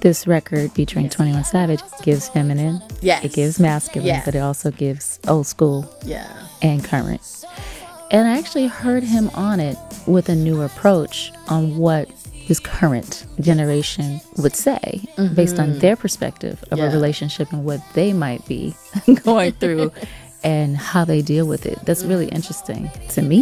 this record featuring 21 Savage gives feminine. Yes. It gives masculine, Yeah. but it also gives old school Yeah. and current. And I actually heard him on it with a new approach on what his current generation would say based on their perspective of a relationship and what they might be going through and how they deal with it. That's really interesting to me.